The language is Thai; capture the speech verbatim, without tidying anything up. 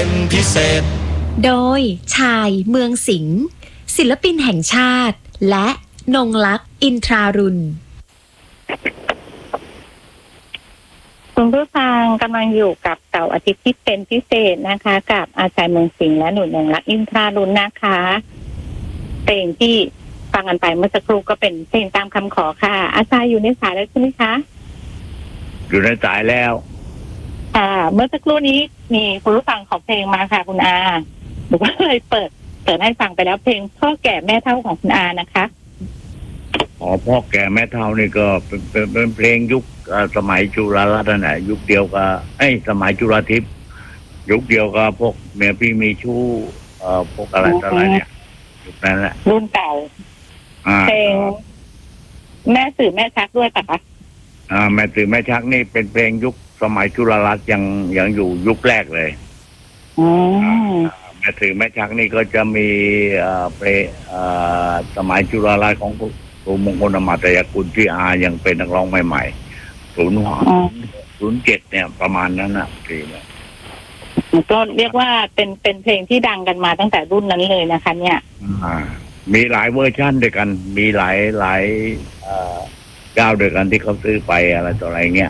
เป็นพิเศษโดยชายเมืองสิงห์ศิลปินแห่งชาติและนงลักษณ์อินทรารุณคุณผู้ฟังกำลังอยู่กับเสาร์อาทิตย์ที่เป็นพิเศษนะคะกับอาจารย์เมืองสิงห์และหนูนงลักษณ์อินทรารุณนะคะเพลงที่ฟังกันไปเมื่อสักครู่ก็เป็นเพลงตามคำขอค่ะอาจารย์อยู่ในสายแล้วใช่ไหมคะอยู่ในสายแล้วค่ะเมื่อสักครู่นี้มีคุณผู้ฟังขอเพลงมาค่ะคุณอาหนูก็เลยเปิดเปิดให้ฟังไปแล้วเพลงพ่อแก่แม่เฒ่าของคุณอานะคะอ๋อพ่อแก่แม่เฒ่านี่ก็เป็นเป็นเป็นเพลงยุคสมัยจุฬาลัตน์นะยุคเดียวกับไอ้สมัยจุฬาทิพย์ยุคเดียวกับพวกเมียพี่มีชู้เอ่อพวกอะไรต่ออะไรเนี่ยยุคนั้นแหละรุ่นเก่าเพลงแม่สื่อแม่ชักด้วยปะคะอ่าแม่สื่อแม่ชักนี่เป็นเพลงยุคสมัยจุฬาลัตน์ยังยังอยู่ยุคแรกเลยอ๋อแม่สื่อแม่ชักนี่ก็จะมีเอ่อเพลงเอ่อสมัยจุฬาลัตน์ของครูมงคลอมาตยกุลที่อายังเป็นนักร้องใหม่ๆศูนย์หศูนย์เจ็ดเนี่ยประมาณนั้นนะเพลงเนี่ยก็เรียกว่าเป็นเป็นเพลงที่ดังกันมาตั้งแต่รุ่นนั้นเลยนะคะเนี่ยอ่ามีหลายเวอร์ชันด้วยกันมีหลายหลายเอ่อเจ้าด้วยกันที่เขาซื้อไปอะไรต่ออะไรเงี้ย